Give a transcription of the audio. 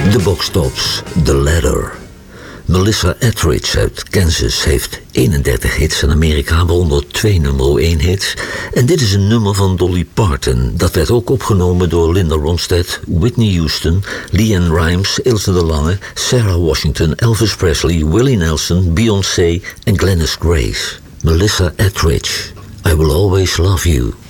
De Boxtops, The Ladder. Melissa Etheridge uit Kansas heeft 31 hits in Amerika, waaronder 2 nummer 1 hits. En dit is een nummer van Dolly Parton. Dat werd ook opgenomen door Linda Ronstadt, Whitney Houston, LeAnn Rimes, Ilse de Lange, Sarah Washington, Elvis Presley, Willie Nelson, Beyoncé en Glennis Grace. Melissa Etheridge, I Will Always Love You.